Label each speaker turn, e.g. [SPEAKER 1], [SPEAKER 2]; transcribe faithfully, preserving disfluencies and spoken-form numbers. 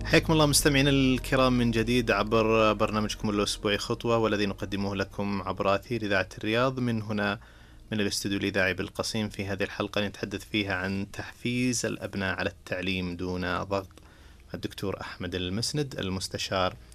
[SPEAKER 1] حياكم الله مستمعينا الكرام من جديد عبر برنامجكم الأسبوعي خطوة، والذي نقدمه لكم عبر أثير إذاعة الرياض من هنا من الاستوديو الإذاعي بالقصيم. في هذه الحلقة نتحدث فيها عن تحفيز الأبناء على التعليم دون ضغط. الدكتور أحمد المسند المستشار